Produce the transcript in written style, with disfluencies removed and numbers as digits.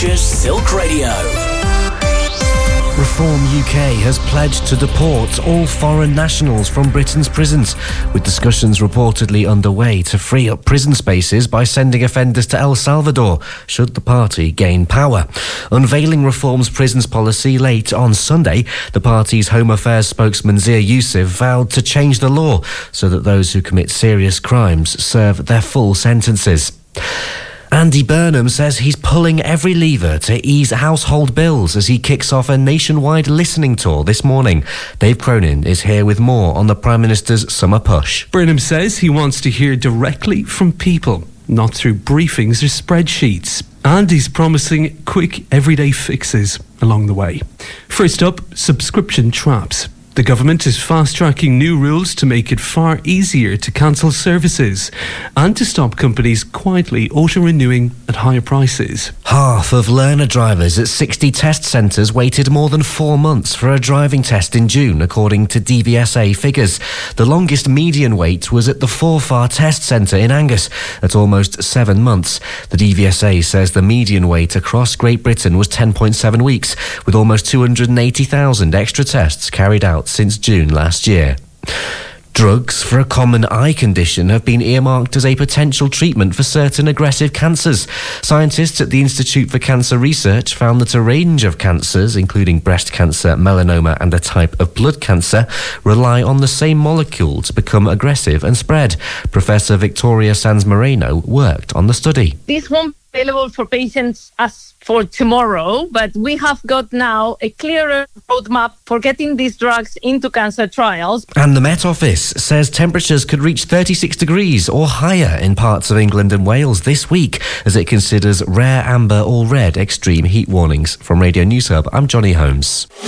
Future's Silk Radio. Reform UK has pledged to deport all foreign nationals from Britain's prisons, with discussions reportedly underway to free up prison spaces by sending offenders to El Salvador, should the party gain power. Unveiling Reform's prisons policy late on Sunday, the party's Home Affairs spokesman Zia Youssef vowed to change the law so that those who commit serious crimes serve their full sentences. Andy Burnham says he's pulling every lever to ease household bills as he kicks off a nationwide listening tour this morning. Dave Cronin is here with more on the Prime Minister's summer push. Burnham says he wants to hear directly from people, not through briefings or spreadsheets. And he's promising quick, everyday fixes along the way. First up, subscription traps. The government is fast-tracking new rules to make it far easier to cancel services and to stop companies quietly auto-renewing at higher prices. Half of learner drivers at 60 test centres waited more than 4 months for a driving test in June, according to DVSA figures. The longest median wait was at the Forfar Test Centre in Angus, at almost 7 months. The DVSA says the median wait across Great Britain was 10.7 weeks, with almost 280,000 extra tests carried out since June last year. Drugs for a common eye condition have been earmarked as a potential treatment for certain aggressive cancers. Scientists at the Institute for Cancer Research found that a range of cancers, including breast cancer, melanoma and a type of blood cancer, rely on the same molecule to become aggressive and spread. Professor Victoria Sanz Moreno worked on the study. This won't be available for patients as for tomorrow, but we have got now a clearer roadmap for getting these drugs into cancer trials. And the Met Office says temperatures could reach 36 degrees or higher in parts of England and Wales this week as it considers rare amber or red extreme heat warnings. From Radio News Hub, I'm Johnny Holmes.